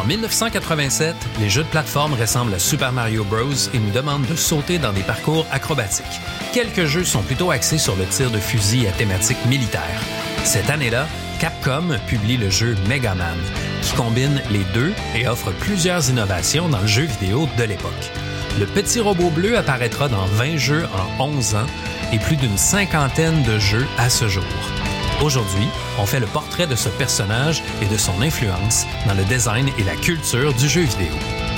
1987, les jeux de plateforme ressemblent à Super Mario Bros. Et nous demandent de sauter dans des parcours acrobatiques. Quelques jeux sont plutôt axés sur le tir de fusil à thématique militaire. Cette année-là, Capcom publie le jeu Mega Man, qui combine les deux et offre plusieurs innovations dans le jeu vidéo de l'époque. Le petit robot bleu apparaîtra dans 20 jeux en 11 ans et plus d'une cinquantaine de jeux à ce jour. Aujourd'hui, on fait le portrait de ce personnage et de son influence dans le design et la culture du jeu vidéo.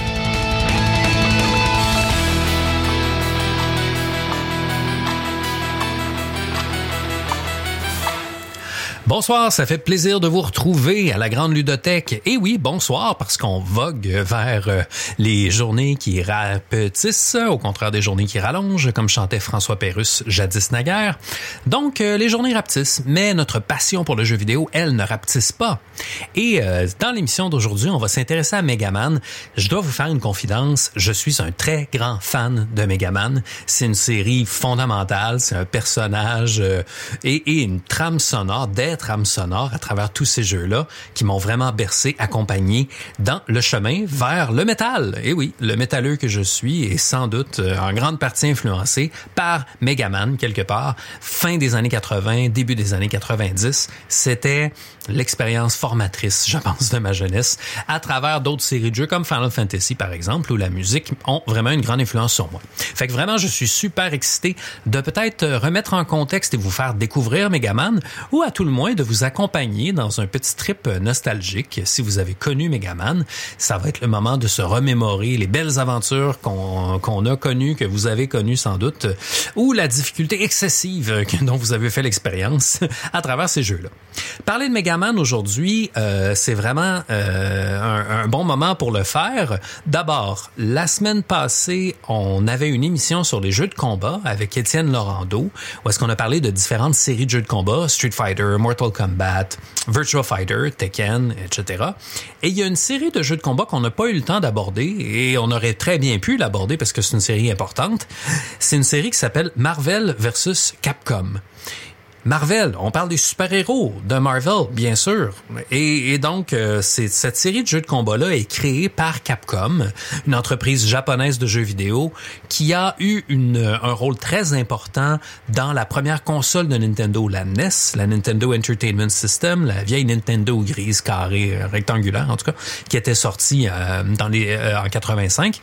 Bonsoir, ça fait plaisir de vous retrouver à la Grande Ludothèque. Et oui, bonsoir, parce qu'on vogue vers les journées qui rapetissent, au contraire des journées qui rallongent, comme chantait François Pérusse jadis naguère. Donc, les journées rapetissent, mais notre passion pour le jeu vidéo, elle, ne rapetisse pas. Et dans l'émission d'aujourd'hui, on va s'intéresser à Mega Man. Je dois vous faire une confidence, je suis un très grand fan de Mega Man. C'est une série fondamentale, c'est un personnage et une trame sonore, trame sonore à travers tous ces jeux-là qui m'ont vraiment bercé, accompagné dans le chemin vers le métal. Et oui, le métalleux que je suis est sans doute en grande partie influencé par Mega Man quelque part. Fin des années 80, début des années 90, c'était l'expérience formatrice, je pense, de ma jeunesse à travers d'autres séries de jeux comme Final Fantasy par exemple, où la musique ont vraiment une grande influence sur moi. Fait que vraiment, je suis super excité de peut-être remettre en contexte et vous faire découvrir Mega Man ou à tout le moins de vous accompagner dans un petit trip nostalgique. Si vous avez connu Mega Man, ça va être le moment de se remémorer les belles aventures qu'on a connues, que vous avez connues sans doute, ou la difficulté excessive dont vous avez fait l'expérience à travers ces jeux-là. Parler de Mega Man aujourd'hui, c'est vraiment un bon moment pour le faire. D'abord, la semaine passée, on avait une émission sur les jeux de combat avec Étienne Laurando, où est-ce qu'on a parlé de différentes séries de jeux de combat, Street Fighter, Mortal Kombat, Virtua Fighter, Tekken, etc. Et il y a une série de jeux de combat qu'on n'a pas eu le temps d'aborder et on aurait très bien pu l'aborder parce que c'est une série importante. C'est une série qui s'appelle Marvel vs Capcom. Marvel, on parle des super-héros de Marvel, bien sûr. Et donc, cette série de jeux de combat-là est créée par Capcom, une entreprise japonaise de jeux vidéo qui a eu un rôle très important dans la première console de Nintendo, la NES, la Nintendo Entertainment System, la vieille Nintendo grise, carrée, rectangulaire en tout cas, qui était sortie en 85.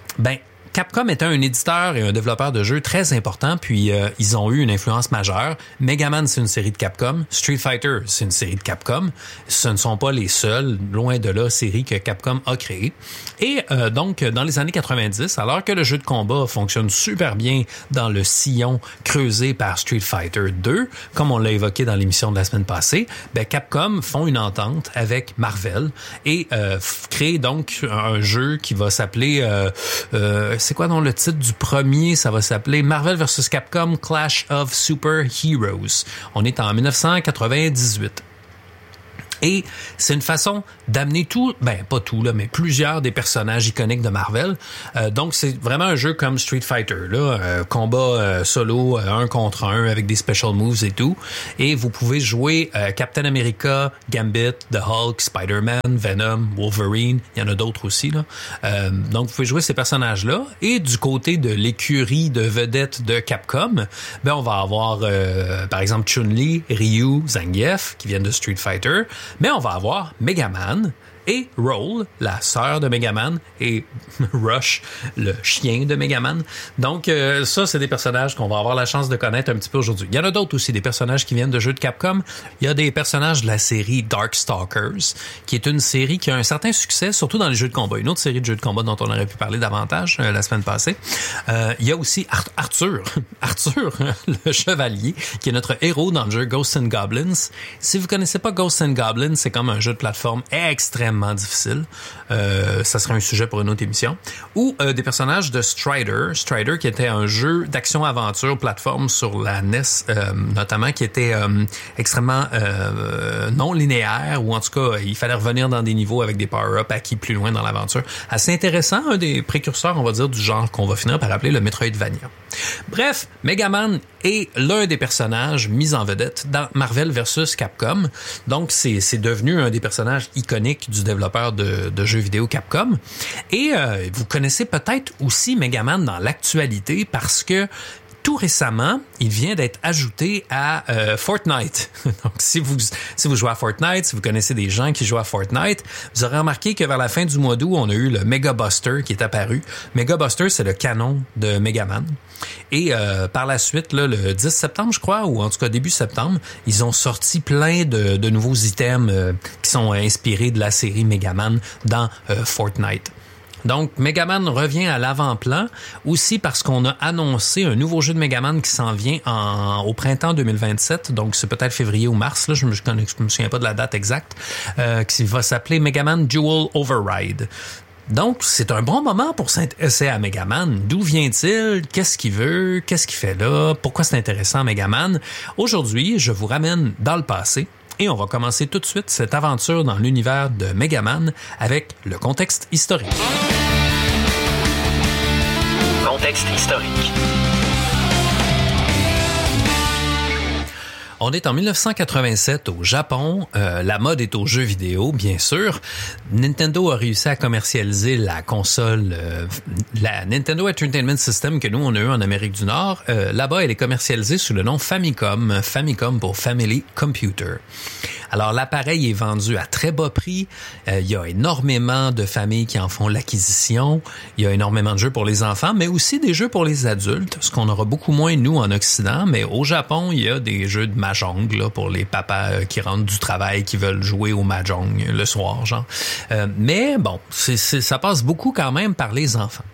Capcom était un éditeur et un développeur de jeux très important, puis ils ont eu une influence majeure. Mega Man, c'est une série de Capcom. Street Fighter, c'est une série de Capcom. Ce ne sont pas les seules, loin de là, séries que Capcom a créées. Et donc, dans les années 90, alors que le jeu de combat fonctionne super bien dans le sillon creusé par Street Fighter 2, comme on l'a évoqué dans l'émission de la semaine passée, Capcom font une entente avec Marvel et créent donc un jeu qui va s'appeler... c'est quoi dans le titre du premier? Ça va s'appeler Marvel vs Capcom Clash of Super Heroes. On est en 1998. Et c'est une façon d'amener pas tout, là, mais plusieurs des personnages iconiques de Marvel. Donc, c'est vraiment un jeu comme Street Fighter, là, combat solo, 1 contre 1, avec des special moves et tout. Et vous pouvez jouer Captain America, Gambit, The Hulk, Spider-Man, Venom, Wolverine. Il y en a d'autres aussi, là. Donc, vous pouvez jouer ces personnages-là. Et du côté de l'écurie de vedettes de Capcom, on va avoir, par exemple, Chun-Li, Ryu, Zangief, qui viennent de Street Fighter. Mais on va avoir Mega Man et Roll, la sœur de Mega Man, et Rush, le chien de Mega Man. Donc, ça, c'est des personnages qu'on va avoir la chance de connaître un petit peu aujourd'hui. Il y en a d'autres aussi, des personnages qui viennent de jeux de Capcom. Il y a des personnages de la série Darkstalkers, qui est une série qui a un certain succès, surtout dans les jeux de combat. Une autre série de jeux de combat dont on aurait pu parler davantage la semaine passée. Il y a aussi Arthur, le chevalier, qui est notre héros dans le jeu Ghosts and Goblins. Si vous connaissez pas Ghosts and Goblins, c'est comme un jeu de plateforme extrêmement difficile. Ça serait un sujet pour une autre émission. Ou des personnages de Strider qui était un jeu d'action-aventure plateforme sur la NES, notamment, qui était extrêmement non linéaire, ou en tout cas, il fallait revenir dans des niveaux avec des power-ups acquis plus loin dans l'aventure. Assez intéressant, un des précurseurs, on va dire, du genre qu'on va finir par appeler le Metroidvania. Bref, Mega Man est l'un des personnages mis en vedette dans Marvel vs Capcom. Donc, c'est devenu un des personnages iconiques du du développeur de jeux vidéo Capcom. Et vous connaissez peut-être aussi Megaman dans l'actualité parce que tout récemment, il vient d'être ajouté à Fortnite. Donc, si vous jouez à Fortnite, si vous connaissez des gens qui jouent à Fortnite, vous aurez remarqué que vers la fin du mois d'août, on a eu le Mega Buster qui est apparu. Mega Buster, c'est le canon de Megaman. Et par la suite, là, le 10 septembre, je crois, ou en tout cas début septembre, ils ont sorti plein de nouveaux items qui sont inspirés de la série Megaman dans Fortnite. Donc, Megaman revient à l'avant-plan, aussi parce qu'on a annoncé un nouveau jeu de Megaman qui s'en vient au printemps 2027, donc c'est peut-être février ou mars, là, je me souviens pas de la date exacte, qui va s'appeler Megaman Dual Override. Donc, c'est un bon moment pour s'intéresser à Megaman. D'où vient-il? Qu'est-ce qu'il veut? Qu'est-ce qu'il fait là? Pourquoi c'est intéressant Megaman? Aujourd'hui, je vous ramène dans le passé. Et on va commencer tout de suite cette aventure dans l'univers de Megaman avec le contexte historique. Contexte historique. On est en 1987 au Japon. La mode est aux jeux vidéo, bien sûr. Nintendo a réussi à commercialiser la console, la Nintendo Entertainment System que nous, on a eu en Amérique du Nord. Là-bas, elle est commercialisée sous le nom Famicom. Famicom pour Family Computer. Alors, l'appareil est vendu à très bas prix. Il y a énormément de familles qui en font l'acquisition. Il y a énormément de jeux pour les enfants, mais aussi des jeux pour les adultes, ce qu'on aura beaucoup moins, nous, en Occident. Mais au Japon, il y a des jeux de Mahjong, là, pour les papas qui rentrent du travail, qui veulent jouer au Mahjong le soir, genre. Mais bon, ça passe beaucoup quand même par les enfants.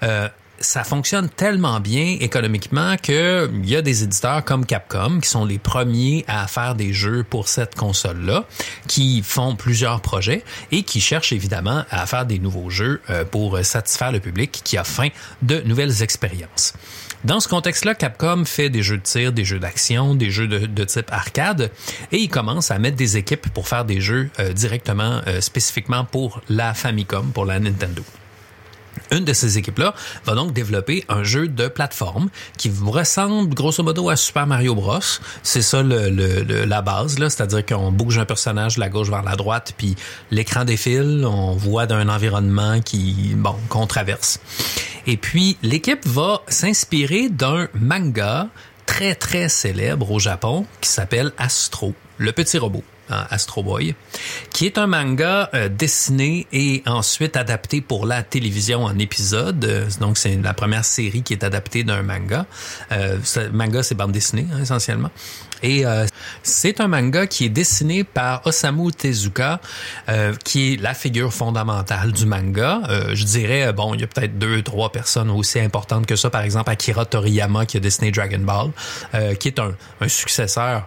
Ça fonctionne tellement bien économiquement que il y a des éditeurs comme Capcom qui sont les premiers à faire des jeux pour cette console-là, qui font plusieurs projets et qui cherchent évidemment à faire des nouveaux jeux pour satisfaire le public qui a faim de nouvelles expériences. Dans ce contexte-là, Capcom fait des jeux de tir, des jeux d'action, des jeux de type arcade et il commence à mettre des équipes pour faire des jeux directement, spécifiquement pour la Famicom, pour la Nintendo. Une de ces équipes-là va donc développer un jeu de plateforme qui ressemble grosso modo à Super Mario Bros. C'est ça la base, là, c'est-à-dire qu'on bouge un personnage de la gauche vers la droite, puis l'écran défile, on voit d'un environnement qu'on traverse. Et puis, l'équipe va s'inspirer d'un manga très, très célèbre au Japon qui s'appelle Astro, le petit robot. Astro Boy, qui est un manga dessiné et ensuite adapté pour la télévision en épisodes. Donc, c'est la première série qui est adaptée d'un manga. Manga, c'est bande dessinée, hein, essentiellement. Et c'est un manga qui est dessiné par Osamu Tezuka, qui est la figure fondamentale du manga. Je dirais, il y a peut-être 2-3 personnes aussi importantes que ça. Par exemple, Akira Toriyama, qui a dessiné Dragon Ball, qui est un successeur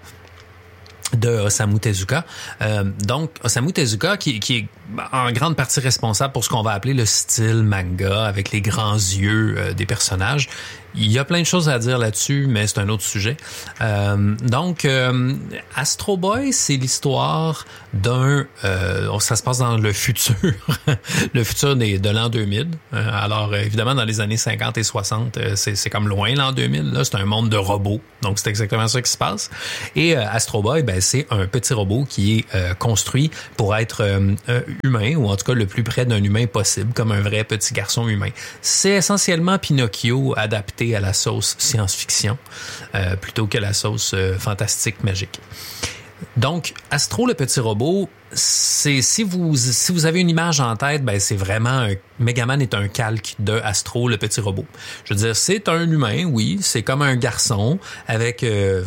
de Osamu Tezuka. Donc, Osamu Tezuka, qui est en grande partie responsable pour ce qu'on va appeler le style manga, avec les grands yeux des personnages. Il y a plein de choses à dire là-dessus, mais c'est un autre sujet. Donc, Astro Boy, c'est l'histoire d'un... ça se passe dans le futur, le futur de l'an 2000. Alors, évidemment, dans les années 50 et 60, c'est comme loin l'an 2000. Là, c'est un monde de robots. Donc, c'est exactement ça qui se passe. Et Astro Boy, c'est un petit robot qui est construit pour être humain, ou en tout cas le plus près d'un humain possible, comme un vrai petit garçon humain. C'est essentiellement Pinocchio adapté à la sauce science-fiction plutôt que la sauce fantastique magique. Donc, Astro, le petit robot, si vous avez une image en tête, c'est vraiment Megaman est un calque de Astro, le petit robot. Je veux dire, c'est un humain, oui, c'est comme un garçon avec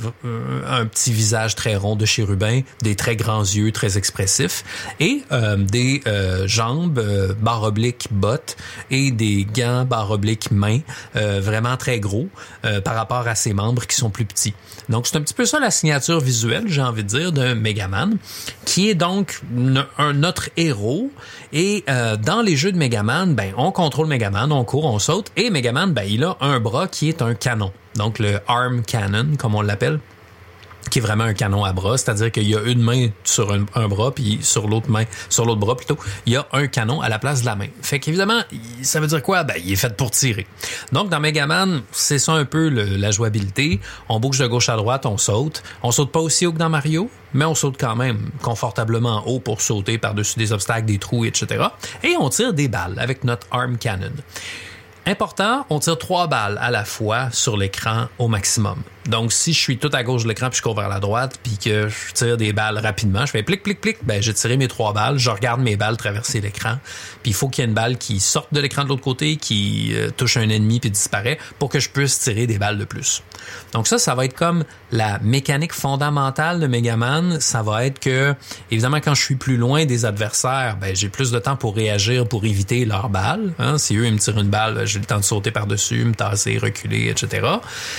un petit visage très rond de chérubin, des très grands yeux très expressifs et des jambes barre oblique bottes et des gants barre oblique mains vraiment très gros par rapport à ses membres qui sont plus petits. Donc, c'est un petit peu ça la signature visuelle, j'ai envie de dire, de Megaman, qui est donc notre héros. Et dans les jeux de Megaman, on contrôle Megaman, on court, on saute, et Megaman, il a un bras qui est un canon. Donc, le arm cannon, comme on l'appelle. qui est vraiment un canon à bras, c'est-à-dire qu'il y a une main sur un bras, puis sur l'autre bras plutôt, il y a un canon à la place de la main. Fait qu'évidemment, ça veut dire quoi? Ben, il est fait pour tirer. Donc, dans Megaman, c'est ça un peu la jouabilité. On bouge de gauche à droite, on saute. On saute pas aussi haut que dans Mario, mais on saute quand même confortablement haut pour sauter par-dessus des obstacles, des trous, etc. Et on tire des balles avec notre arm cannon. Important, on tire 3 balles à la fois sur l'écran au maximum. Donc, si je suis tout à gauche de l'écran puis je cours vers la droite puis que je tire des balles rapidement, je fais plic, plic, plic, ben j'ai tiré mes 3 balles, je regarde mes balles traverser l'écran, puis il faut qu'il y ait une balle qui sorte de l'écran de l'autre côté, qui touche un ennemi puis disparaît pour que je puisse tirer des balles de plus. Donc ça va être comme la mécanique fondamentale de Megaman. Ça va être que, évidemment, quand je suis plus loin des adversaires, ben j'ai plus de temps pour réagir, pour éviter leurs balles. Hein? Si eux, ils me tirent une balle, j'ai le temps de sauter par-dessus, me tasser, reculer, etc.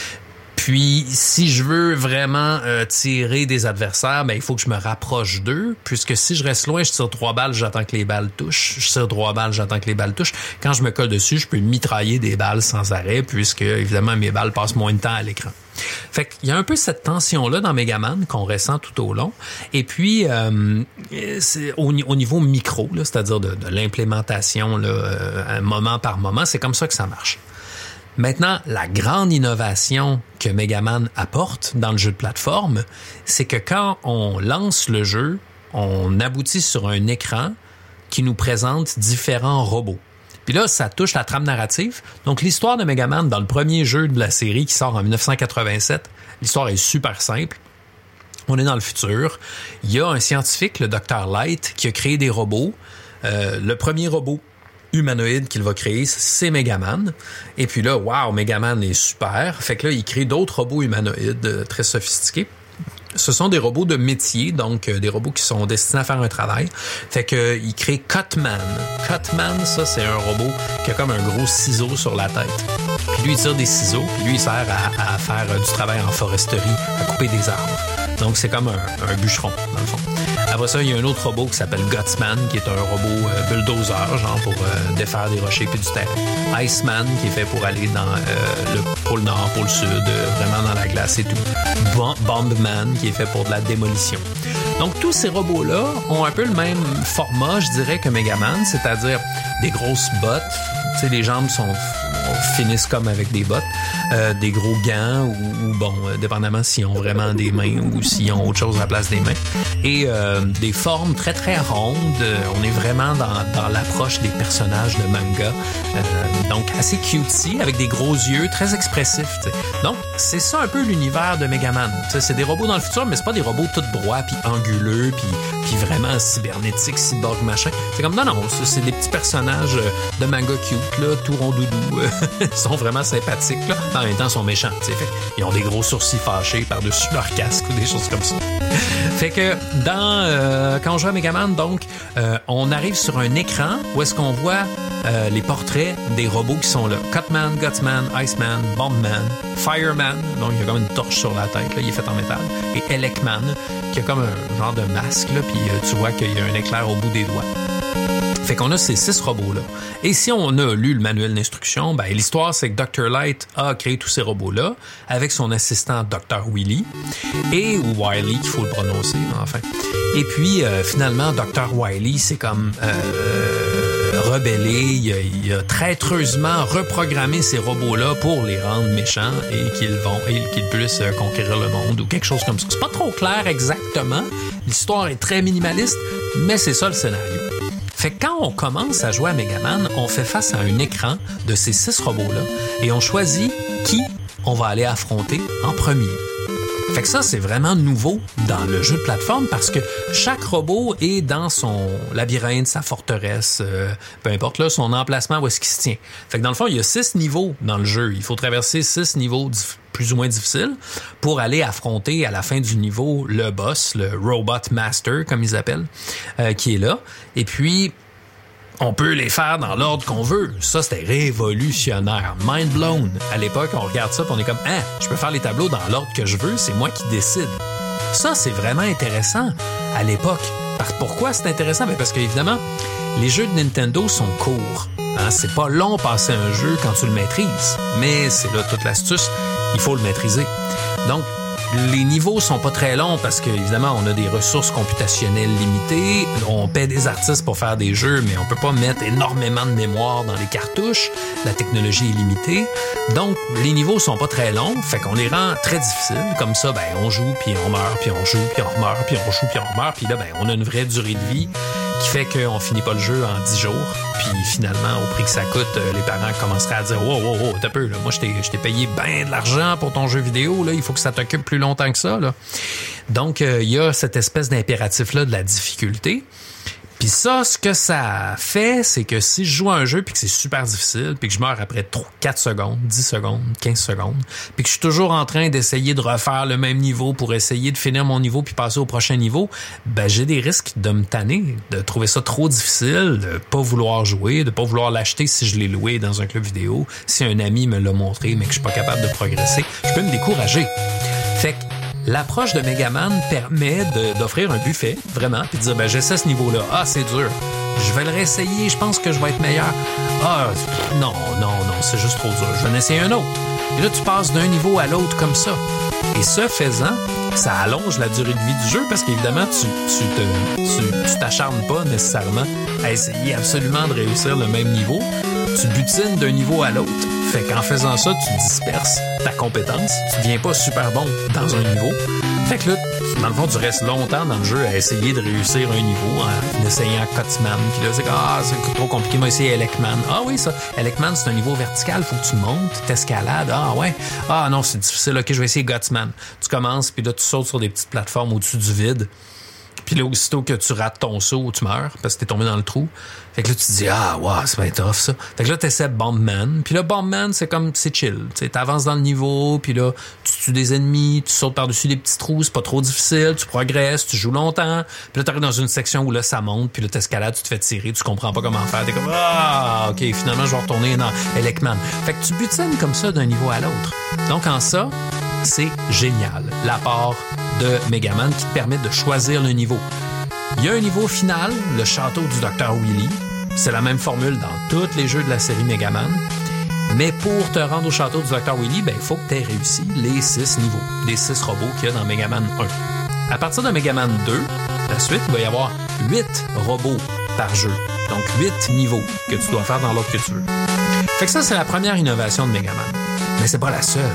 Puis, si je veux vraiment tirer des adversaires, ben il faut que je me rapproche d'eux, puisque si je reste loin, je tire 3 balles, j'attends que les balles touchent. Je tire 3 balles, j'attends que les balles touchent. Quand je me colle dessus, je peux mitrailler des balles sans arrêt, puisque, évidemment, mes balles passent moins de temps à l'écran. Fait qu'il y a un peu cette tension-là dans Megaman qu'on ressent tout au long. Et puis, c'est au niveau micro, là, c'est-à-dire de l'implémentation là, moment par moment, c'est comme ça que ça marche. Maintenant, la grande innovation que Megaman apporte dans le jeu de plateforme, c'est que quand on lance le jeu, on aboutit sur un écran qui nous présente différents robots. Puis là, ça touche la trame narrative. Donc, l'histoire de Megaman dans le premier jeu de la série qui sort en 1987, l'histoire est super simple. On est dans le futur. Il y a un scientifique, le Dr. Light, qui a créé des robots. Le premier robot humanoïde qu'il va créer, c'est Megaman. Et puis là, wow, Megaman est super. Fait que là, il crée d'autres robots humanoïdes très sophistiqués. Ce sont des robots de métier, donc des robots qui sont destinés à faire un travail. Fait que il crée Cutman. Cutman, ça, c'est un robot qui a comme un gros ciseau sur la tête. Puis lui, il tire des ciseaux, puis lui, il sert à faire du travail en foresterie, à couper des arbres. Donc, c'est comme un bûcheron, dans le fond. Après ça, il y a un autre robot qui s'appelle Gutsman, qui est un robot bulldozer, genre pour défaire des rochers puis du terrain. Iceman, qui est fait pour aller dans le pôle nord, pôle sud, vraiment dans la glace et tout. Bombman, qui est fait pour de la démolition. Donc, tous ces robots-là ont un peu le même format, je dirais, que Megaman, c'est-à-dire des grosses bottes. Tu sais, les jambes finissent comme avec des bottes, des gros gants ou bon, dépendamment s'ils ont vraiment des mains ou s'ils ont autre chose à la place des mains. Et des formes très, très rondes. On est vraiment dans l'approche des personnages de manga. Donc, assez cutesy, avec des gros yeux, très expressifs. T'sais. Donc, c'est ça un peu l'univers de Megaman. T'sais, c'est des robots dans le futur, mais c'est pas des robots tout droits, puis anguleux, puis vraiment cybernétiques, cyborg, machin. C'est comme, non, c'est des petits personnages de manga cute, là, tout rondoudou. Ils sont vraiment sympathiques, là. En même temps, ils sont méchants, tu sais. Ils ont des gros sourcils fâchés par-dessus leur casque ou des choses comme ça. Fait que quand on joue à Megaman, donc, on arrive sur un écran où est-ce qu'on voit les portraits des robots qui sont là. Cutman, Gutsman, Iceman, Bombman, Fireman, donc il y a comme une torche sur la tête, là, il est fait en métal, et Elecman, qui a comme un genre de masque, là, puis tu vois qu'il y a un éclair au bout des doigts. Fait qu'on a ces 6 robots-là. Et si on a lu le manuel d'instruction, ben l'histoire, c'est que Dr. Light a créé tous ces robots-là avec son assistant Dr. Willy, ou Wily, qu'il faut le prononcer, enfin. Et puis, finalement, Dr. Wily, c'est comme rebellé, il a traîtreusement reprogrammé ces robots-là pour les rendre méchants et qu'ils puissent conquérir le monde ou quelque chose comme ça. C'est pas trop clair exactement. L'histoire est très minimaliste, mais c'est ça le scénario. Fait que quand on commence à jouer à Megaman, on fait face à un écran de ces 6 robots-là et on choisit qui on va aller affronter en premier. Fait que ça, c'est vraiment nouveau dans le jeu de plateforme parce que chaque robot est dans son labyrinthe, sa forteresse, peu importe là, son emplacement où est-ce qu'il se tient. Fait que dans le fond, il y a 6 niveaux dans le jeu. Il faut traverser 6 niveaux plus ou moins difficiles pour aller affronter à la fin du niveau le boss, le Robot Master, comme ils appellent, qui est là. Et puis, on peut les faire dans l'ordre qu'on veut. Ça, c'était révolutionnaire. Mind blown. À l'époque, on regarde ça et on est comme, je peux faire les tableaux dans l'ordre que je veux, c'est moi qui décide. Ça, c'est vraiment intéressant à l'époque. Pourquoi c'est intéressant? Parce qu'évidemment, les jeux de Nintendo sont courts. Hein? C'est pas long passer un jeu quand tu le maîtrises. Mais c'est là toute l'astuce. Il faut le maîtriser. Donc, les niveaux sont pas très longs parce qu'évidemment, on a des ressources computationnelles limitées. On paie des artistes pour faire des jeux, mais on peut pas mettre énormément de mémoire dans les cartouches. La technologie est limitée. Donc, les niveaux sont pas très longs. Fait qu'on les rend très difficiles. Comme ça, ben, on joue, puis on meurt, puis on joue, puis on meurt, puis on joue, puis on meurt. Puis là, ben, on a une vraie durée de vie qui fait qu'on finit pas le jeu en 10 jours. Puis finalement, au prix que ça coûte, les parents commenceraient à dire « Wow, t'as peu, là. Moi, je t'ai payé bien de l'argent pour ton jeu vidéo, là. Il faut que ça t'occupe plus longtemps que ça, là. » Donc, il y a cette espèce d'impératif-là de la difficulté. Puis ça, ce que ça fait, c'est que si je joue à un jeu puis que c'est super difficile, puis que je meurs après 4 secondes, 10 secondes, 15 secondes, puis que je suis toujours en train d'essayer de refaire le même niveau pour essayer de finir mon niveau puis passer au prochain niveau, ben j'ai des risques de me tanner, de trouver ça trop difficile, de pas vouloir jouer, de pas vouloir l'acheter si je l'ai loué dans un club vidéo, si un ami me l'a montré mais que je suis pas capable de progresser, je peux me décourager. Fait que l'approche de Megaman permet d'offrir un buffet, vraiment, puis de dire, ben, j'essaie ce niveau-là. Ah, c'est dur. Je vais le réessayer, je pense que je vais être meilleur. Ah, non, c'est juste trop dur. Je vais en essayer un autre. Et là, tu passes d'un niveau à l'autre comme ça. Et ce faisant, ça allonge la durée de vie du jeu parce qu'évidemment, tu t'acharnes pas nécessairement à essayer absolument de réussir le même niveau. Tu butines d'un niveau à l'autre. Fait qu'en faisant ça, tu disperses ta compétence. Tu deviens pas super bon dans un niveau. Fait que là, dans le fond, tu restes longtemps dans le jeu à essayer de réussir un niveau en essayant Cutman. Puis là, c'est trop compliqué. Moi, essayer Elecman. Ah oui, ça. Elecman, c'est un niveau vertical. Faut que tu montes, t'escalades. Ah ouais. Ah non, c'est difficile. OK, je vais essayer Gutsman. Tu commences, puis là, tu sautes sur des petites plateformes au-dessus du vide. Puis là, aussitôt que tu rates ton saut, tu meurs parce que t'es tombé dans le trou. Fait que là, tu te dis, ah, wow, c'est bien tough, ça. Fait que là, t'essaies Bombman. Puis là, Bombman, c'est chill. Tu t'avances dans le niveau, puis là, tu tues des ennemis, tu sautes par-dessus des petits trous, c'est pas trop difficile, tu progresses, tu joues longtemps. Puis là, t'arrives dans une section où là, ça monte, puis là, t'escalades, tu te fais tirer, tu comprends pas comment faire. T'es comme, ah, OK, finalement, je vais retourner dans Elecman. Fait que tu butines comme ça d'un niveau à l'autre. Donc, en ça, c'est génial, l'apport de Megaman qui te permet de choisir le niveau. Il y a un niveau final, le château du Dr. Wily. C'est la même formule dans tous les jeux de la série Megaman. Mais pour te rendre au château du Dr. Wily, ben, il faut que tu aies réussi les 6 niveaux, les 6 robots qu'il y a dans Megaman 1. À partir de Megaman 2, la suite, il va y avoir 8 robots par jeu. Donc 8 niveaux que tu dois faire dans l'ordre que tu veux. Fait que ça, c'est la première innovation de Megaman. Mais c'est pas la seule.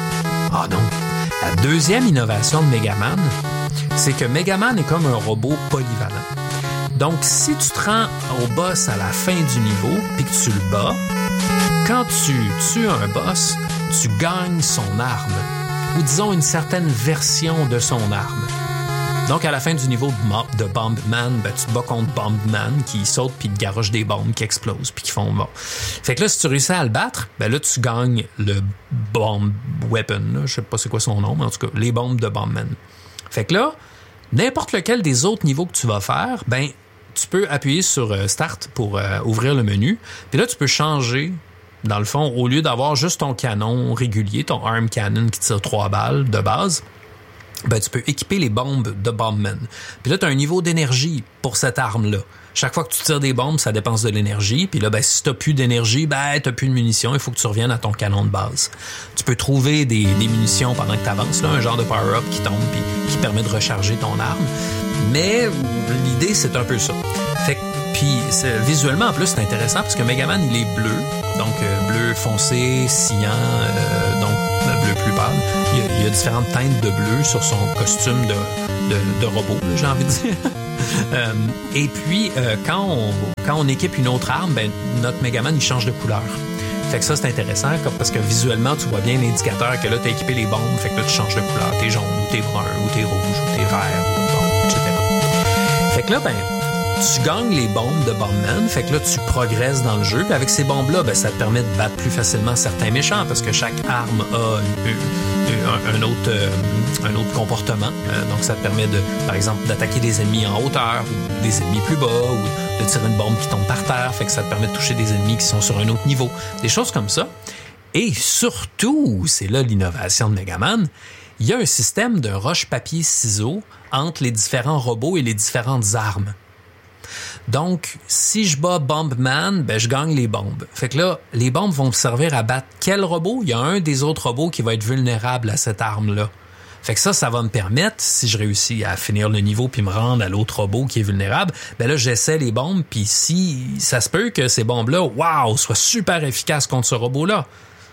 Ah non. La deuxième innovation de Megaman, c'est que Megaman est comme un robot polyvalent. Donc, si tu te rends au boss à la fin du niveau puis que tu le bats, quand tu tues un boss, tu gagnes son arme, ou disons une certaine version de son arme. Donc, à la fin du niveau de Bombman, ben, tu te bats contre Bombman qui saute puis te garoche des bombes qui explosent puis qui font bon. Fait que là, si tu réussis à le battre, ben là, tu gagnes le Bomb Weapon. Là. Je sais pas c'est quoi son nom, mais en tout cas, les bombes de Bombman. Fait que là, n'importe lequel des autres niveaux que tu vas faire, ben, tu peux appuyer sur Start pour ouvrir le menu. Puis là, tu peux changer, dans le fond, au lieu d'avoir juste ton canon régulier, ton arm cannon qui tire 3 balles de base, ben, tu peux équiper les bombes de Bombman. Puis là, tu as un niveau d'énergie pour cette arme-là. Chaque fois que tu tires des bombes, ça dépense de l'énergie. Puis là, ben, si t'as plus d'énergie, ben, t'as plus de munitions. Il faut que tu reviennes à ton canon de base. Tu peux trouver des munitions pendant que t'avances, là, un genre de power-up qui tombe puis qui permet de recharger ton arme. Mais l'idée, c'est un peu ça. Fait que, puis visuellement, en plus, c'est intéressant parce que Megaman, il est bleu. Donc, bleu foncé, cyan, donc bleu plus pâle. Il y a différentes teintes de bleu sur son costume de robot, j'ai envie de dire. Et puis, quand on équipe une autre arme, ben, notre Megaman, il change de couleur. Fait que ça, c'est intéressant parce que visuellement, tu vois bien l'indicateur que là, t'as équipé les bombes. Fait que là, tu changes de couleur. T'es jaune, ou t'es brun, ou t'es rouge, ou t'es vert, ou etc. Fait que là, ben, tu gagnes les bombes de Bombman, fait que là, tu progresses dans le jeu. Puis avec ces bombes-là, ben, ça te permet de battre plus facilement certains méchants parce que chaque arme a un autre comportement. Donc, ça te permet par exemple, d'attaquer des ennemis en hauteur ou des ennemis plus bas ou de tirer une bombe qui tombe par terre. Fait que ça te permet de toucher des ennemis qui sont sur un autre niveau. Des choses comme ça. Et surtout, c'est là l'innovation de Megaman, il y a un système de roche-papier-ciseaux entre les différents robots et les différentes armes. Donc, si je bats Bombman, ben je gagne les bombes. Fait que là, les bombes vont me servir à battre quel robot? Il y a un des autres robots qui va être vulnérable à cette arme-là. Fait que ça va me permettre, si je réussis à finir le niveau puis me rendre à l'autre robot qui est vulnérable, ben là, j'essaie les bombes, puis si ça se peut que ces bombes-là, waouh, soient super efficaces contre ce robot-là.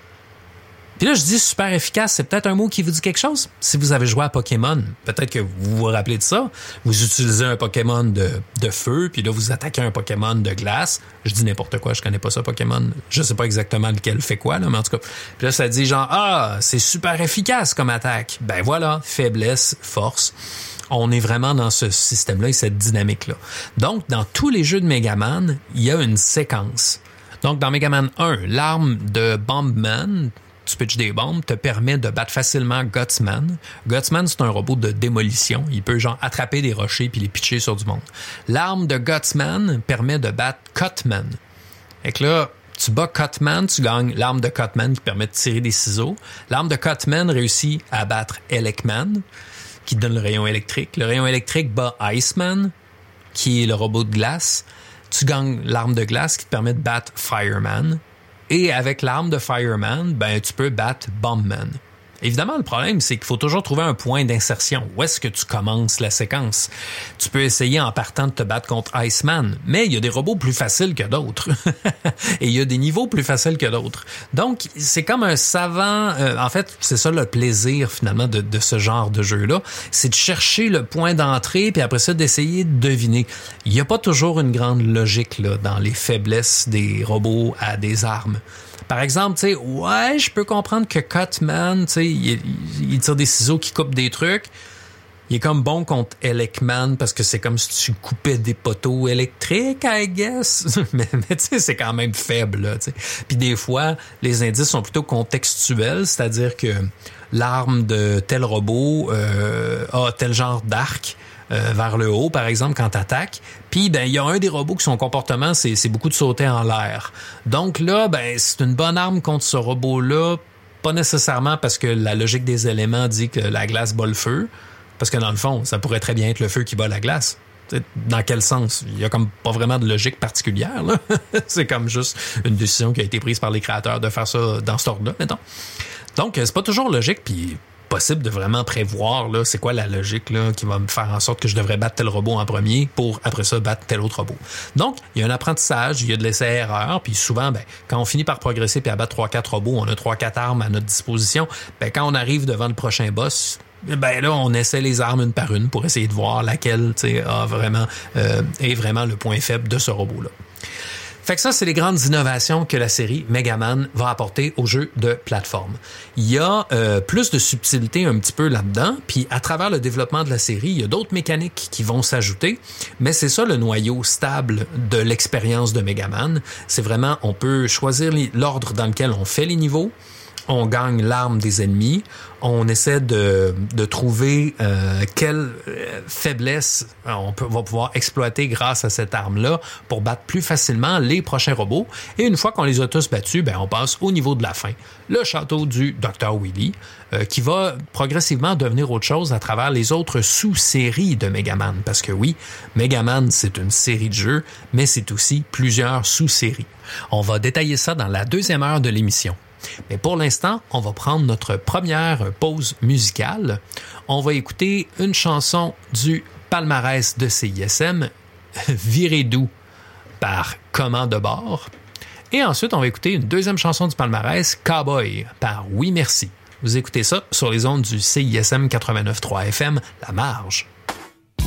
Puis là, je dis super efficace, c'est peut-être un mot qui vous dit quelque chose. Si vous avez joué à Pokémon, peut-être que vous vous rappelez de ça. Vous utilisez un Pokémon de feu, puis là, vous attaquez un Pokémon de glace. Je dis n'importe quoi, je connais pas ça, Pokémon. Je sais pas exactement lequel fait quoi, là, mais en tout cas. Puis là, ça dit genre, c'est super efficace comme attaque. Ben voilà, faiblesse, force. On est vraiment dans ce système-là et cette dynamique-là. Donc, dans tous les jeux de Megaman, il y a une séquence. Donc, dans Megaman 1, l'arme de Bombman, tu pitches des bombes, te permet de battre facilement Gutsman. Gutsman, c'est un robot de démolition. Il peut genre attraper des rochers puis les pitcher sur du monde. L'arme de Gutsman permet de battre Cutman. Fait que là, tu bats Cutman, tu gagnes l'arme de Cutman qui permet de tirer des ciseaux. L'arme de Cutman réussit à battre Elecman, qui donne le rayon électrique. Le rayon électrique bat Iceman, qui est le robot de glace. Tu gagnes l'arme de glace qui te permet de battre Fireman. Et avec l'arme de Fireman, ben tu peux battre Bombman. Évidemment, le problème, c'est qu'il faut toujours trouver un point d'insertion. Où est-ce que tu commences la séquence? Tu peux essayer en partant de te battre contre Iceman, mais il y a des robots plus faciles que d'autres. Et il y a des niveaux plus faciles que d'autres. Donc, c'est comme un savant... en fait, c'est ça le plaisir, finalement, de ce genre de jeu-là. C'est de chercher le point d'entrée, puis après ça, d'essayer de deviner. Il n'y a pas toujours une grande logique là dans les faiblesses des robots à des armes. Par exemple, tu sais, ouais, je peux comprendre que Cutman, tu sais, il tire des ciseaux qui coupent des trucs. Il est comme bon contre Elecman parce que c'est comme si tu coupais des poteaux électriques, I guess. mais tu sais, c'est quand même faible, là, tu sais. Puis des fois, les indices sont plutôt contextuels, c'est-à-dire que l'arme de tel robot a tel genre d'arc. Vers le haut, par exemple, quand t'attaques. Puis, ben, il y a un des robots qui son comportement, c'est beaucoup de sauter en l'air. Donc là, ben, c'est une bonne arme contre ce robot-là, pas nécessairement parce que la logique des éléments dit que la glace bat le feu, parce que dans le fond, ça pourrait très bien être le feu qui bat la glace. Dans quel sens? Il y a comme pas vraiment de logique particulière, là. C'est comme juste une décision qui a été prise par les créateurs de faire ça dans cet ordre-là, mettons. Donc, c'est pas toujours logique, puis possible de vraiment prévoir là c'est quoi la logique là qui va me faire en sorte que je devrais battre tel robot en premier pour après ça battre tel autre robot. Donc, il y a un apprentissage, il y a de l'essai-erreur, puis souvent ben quand on finit par progresser puis à battre 3-4 robots, on a 3-4 armes à notre disposition, ben quand on arrive devant le prochain boss, ben là on essaie les armes une par une pour essayer de voir laquelle est vraiment le point faible de ce robot là. Fait que ça, c'est les grandes innovations que la série Megaman va apporter aux jeux de plateforme. Il y a plus de subtilité un petit peu là-dedans, puis à travers le développement de la série, il y a d'autres mécaniques qui vont s'ajouter, mais c'est ça le noyau stable de l'expérience de Megaman. C'est vraiment, on peut choisir l'ordre dans lequel on fait les niveaux, on gagne l'arme des ennemis, on essaie de trouver quelle faiblesse on va pouvoir exploiter grâce à cette arme-là pour battre plus facilement les prochains robots. Et une fois qu'on les a tous battus, ben on passe au niveau de la fin. Le château du Dr. Wily, qui va progressivement devenir autre chose à travers les autres sous-séries de Megaman. Parce que oui, Megaman, c'est une série de jeux, mais c'est aussi plusieurs sous-séries. On va détailler ça dans la deuxième heure de l'émission. Mais pour l'instant, on va prendre notre première pause musicale. On va écouter une chanson du palmarès de CISM, Virez doux par Comment de bord. Et ensuite, on va écouter une deuxième chanson du palmarès, Cowboy par Oui Merci. Vous écoutez ça sur les ondes du CISM 89.3 FM, La Marge.